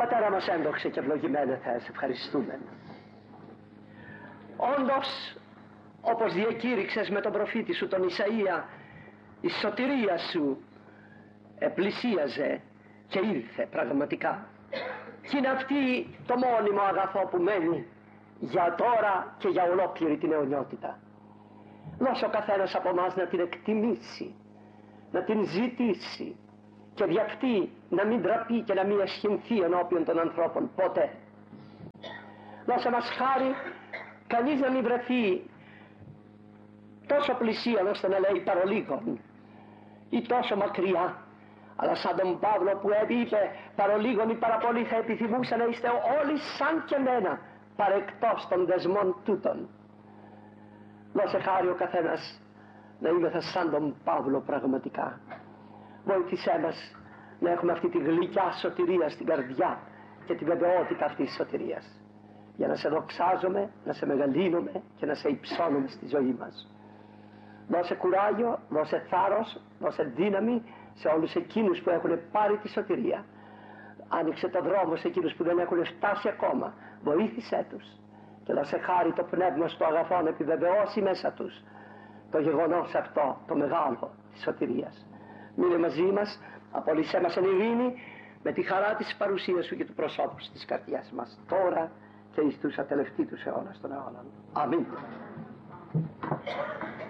Πατέρα μας ένδοξε και ευλογημένε Θεέ, σε ευχαριστούμε. Όντως, όπως διακήρυξες με τον προφήτη σου τον Ισαΐα, η σωτηρία σου επλησίαζε και ήρθε πραγματικά. Και είναι αυτή το μόνιμο αγαθό που μένει για τώρα και για ολόκληρη την αιωνιότητα. Δώσε ο καθένας από εμάς να την εκτιμήσει, να την ζητήσει και δι' αυτή να μην ντραπεί και να μην ασχυνθεί ενώπιον των ανθρώπων ποτέ. Δώσε μας χάρη κανείς να μην βρεθεί τόσο πλησίον ώστε να λέει παρολίγων ή τόσο μακριά, αλλά σαν τον Παύλο που είπε παρολίγων ή παραπολύ θα επιθυμούσα να είστε όλοι σαν και εμένα παρεκτός των δεσμών τούτων. Δώσε χάρη ο καθένας να είμαστε σαν τον Παύλο πραγματικά. Βοήθησέ μας να έχουμε αυτή τη γλυκιά σωτηρία στην καρδιά και τη βεβαιότητα αυτής της σωτηρίας, για να σε δοξάζουμε, να σε μεγαλύνουμε και να σε υψώνουμε στη ζωή μας. Δώσε κουράγιο, δώσε θάρρος, δώσε δύναμη σε όλους εκείνους που έχουν πάρει τη σωτηρία. Άνοιξε το δρόμο σε εκείνους που δεν έχουν φτάσει ακόμα. Βοήθησέ τους και δώσε χάρη το πνεύμα στο αγαθό να επιβεβαιώσει μέσα τους το γεγονός αυτό, το μεγάλο της σωτηρίας. Μείνε μαζί μας, απολύσέ μας εν ειρήνη με τη χαρά της παρουσίας σου και του προσώπου σου της καρδιάς μας, τώρα και εις τους ατελευτήτους αιώνας των αιώνων. Αμήν.